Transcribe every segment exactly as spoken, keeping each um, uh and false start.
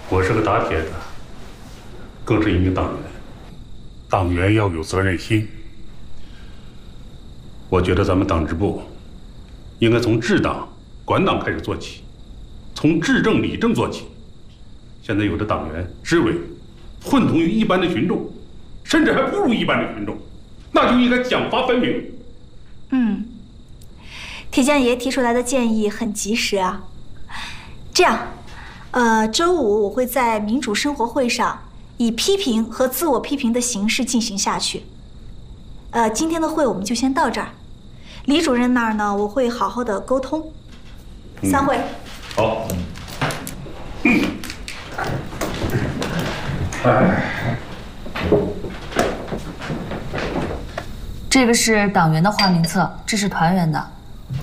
我是个打铁的，更是一名党员。党员要有责任心。我觉得咱们党支部应该从治党、管党开始做起，从治政理政做起。现在有的党员、支委混同于一般的群众，甚至还不如一般的群众，那就应该奖罚分明。 嗯，铁匠爷提出来的建议很及时啊。这样，呃，周五我会在民主生活会上以批评和自我批评的形式进行下去。呃，今天的会我们就先到这儿。李主任那儿呢，我会好好的沟通。散会。 好。嗯。哎。 这个是党员的花名册，这是团员的。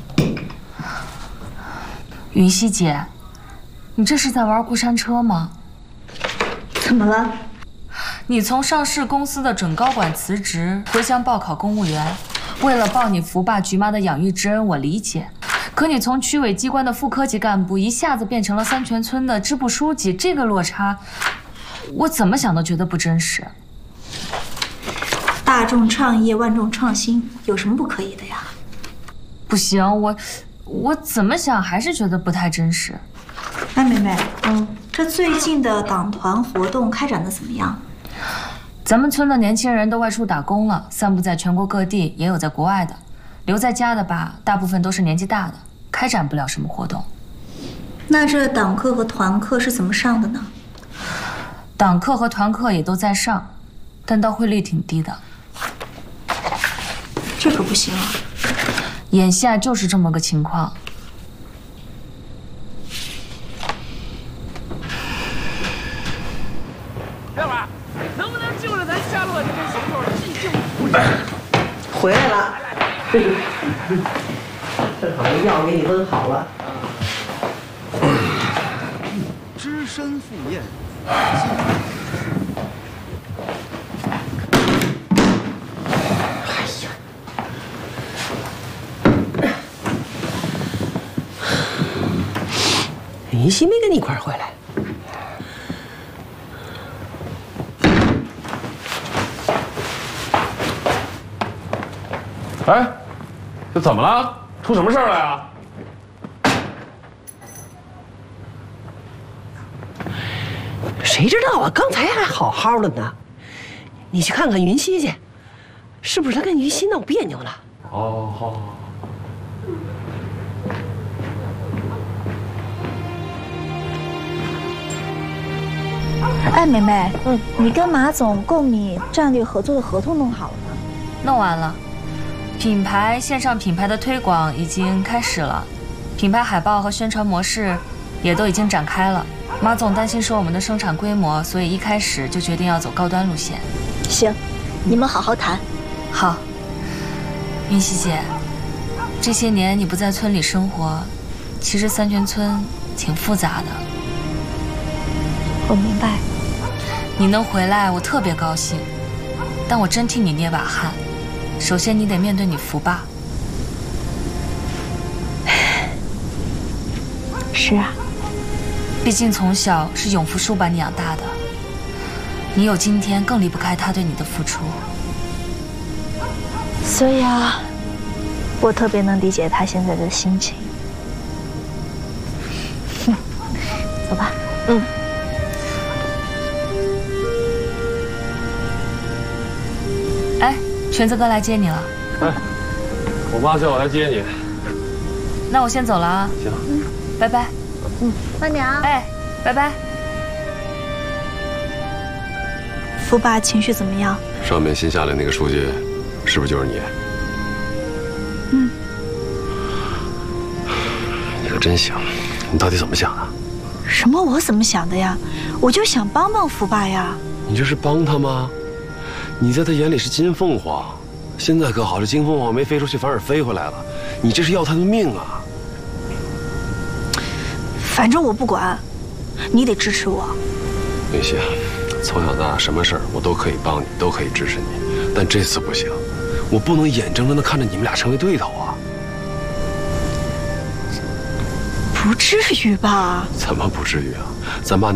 云溪姐，你这是在玩过山车吗？ 怎么了？ 你从上市公司的准高管辞职，回乡报考公务员，为了报你福爸菊妈的养育之恩，我理解。可你从区委机关的副科级干部，一下子变成了三泉村的支部书记，这个落差，我怎么想都觉得不真实。 大众创业，万众创新，有什么不可以的呀？ 不行，我我怎么想还是觉得不太真实。 哎，梅梅，嗯，这最近的党团活动开展的怎么样？ 咱们村的年轻人都外出打工了，散布在全国各地，也有在国外的。留在家的吧，大部分都是年纪大的，开展不了什么活动。 那这党课和团课是怎么上的呢？ 党课和团课也都在上，但到会率挺低的。 这可不行啊！ 眼下就是这么个情况。 亮儿，能不能就着咱夏洛这根手头继续补上？ 回来了，正好这药给你温好了。 只身赴宴。 云溪没跟你一块儿回来。 哎，这怎么了？出什么事儿了呀？ 谁知道啊？刚才还好好的呢。你去看看云溪去，是不是他跟云溪闹别扭了？ 哦，好好。 哎，梅梅，嗯，你跟马总购米战略合作的合同弄好了吗？ 弄完了，品牌线上品牌的推广已经开始了，品牌海报和宣传模式也都已经展开了。马总担心说我们的生产规模，所以一开始就决定要走高端路线。 行，你们好好谈。 好，云溪姐，这些年你不在村里生活，其实三泉村挺复杂的。 我明白。 你能回来，我特别高兴，但我真替你捏把汗。首先，你得面对你福爸。 是啊， 毕竟从小是永福叔把你养大的，你有今天更离不开他对你的付出。 所以啊，我特别能理解他现在的心情。走吧。嗯。 哎，全子哥来接你了。 哎，我妈叫我来接你。 那我先走了啊。 行。 嗯，拜拜。 嗯，慢点啊。 哎，拜拜。 福爸情绪怎么样？ 上面新下来那个书记，是不是就是你？ 嗯。 你可真行，你到底怎么想的？ 什么？我怎么想的呀？我就想帮帮福爸呀。 你这是帮他吗？你在他眼里是金凤凰，现在可好，这金凤凰没飞出去，反而飞回来了。你这是要他的命啊！ 反正我不管，你得支持我。 云溪，从小到大什么事儿我都可以帮你，都可以支持你，但这次不行，我不能眼睁睁的看着你们俩成为对头啊！ 不至于吧？ 怎么不至于啊？咱爸那